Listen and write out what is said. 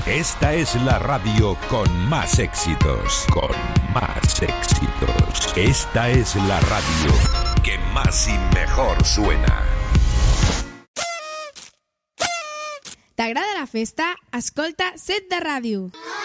Esta es la radio con más éxitos. Con más éxitos. Esta es la radio que más y mejor suena. T'agrada la festa? Escolta Set de Ràdio.